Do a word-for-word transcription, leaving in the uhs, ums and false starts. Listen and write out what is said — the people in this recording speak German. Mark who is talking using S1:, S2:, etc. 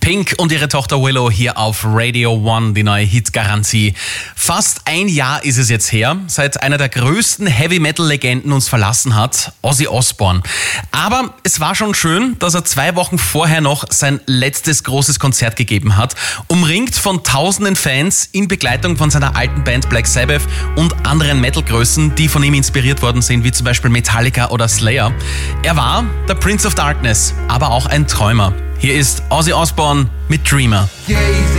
S1: Pink und ihre Tochter Willow hier auf Radio One, die neue Hit-Garantie. Fast ein Jahr ist es jetzt her, seit einer der größten Heavy-Metal-Legenden uns verlassen hat, Ozzy Osbourne. Aber es war schon schön, dass er zwei Wochen vorher noch sein letztes großes Konzert gegeben hat, umringt von tausenden Fans in Begleitung von seiner alten Band Black Sabbath und anderen Metal-Größen, die von ihm inspiriert worden sind, wie zum Beispiel Metallica oder Slayer. Er war der Prince of Darkness, aber auch ein Träumer. Hier ist Ozzy Osbourne mit Dreamer.